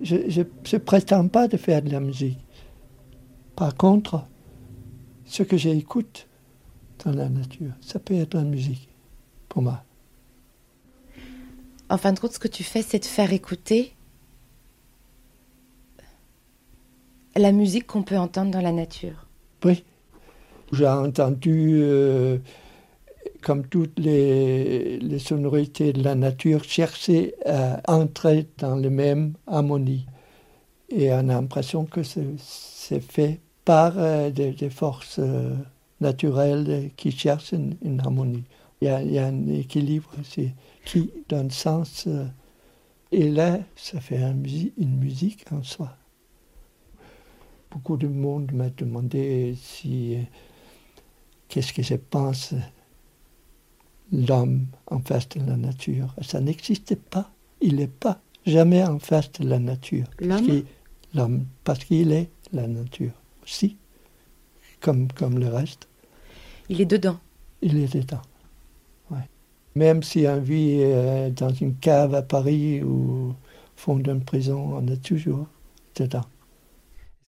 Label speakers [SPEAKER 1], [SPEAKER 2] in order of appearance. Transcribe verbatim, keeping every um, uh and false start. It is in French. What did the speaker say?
[SPEAKER 1] je ne prétends pas de faire de la musique. Par contre, ce que j'écoute dans la nature, ça peut être la musique, pour moi.
[SPEAKER 2] En fin de compte, ce que tu fais, c'est de faire écouter la musique qu'on peut entendre dans la nature.
[SPEAKER 1] Oui. J'ai entendu, euh, comme toutes les, les sonorités de la nature, chercher à entrer dans les mêmes harmonies. Et on a l'impression que c'est, c'est fait par euh, des, des forces euh, naturelles qui cherchent une, une harmonie. Il y, a, il y a un équilibre aussi qui donne sens. Euh, et là, ça fait un musi- une musique en soi. Beaucoup de monde m'a demandé si, euh, qu'est-ce que je pense l'homme en face de la nature. Ça n'existe pas. Il n'est pas jamais en face de la nature.
[SPEAKER 2] L'homme
[SPEAKER 1] parce L'homme, parce qu'il est la nature aussi, comme, comme le reste.
[SPEAKER 2] Il est dedans.
[SPEAKER 1] Il est dedans, ouais. Même si on vit euh, dans une cave à Paris ou au fond d'une prison, on est toujours dedans.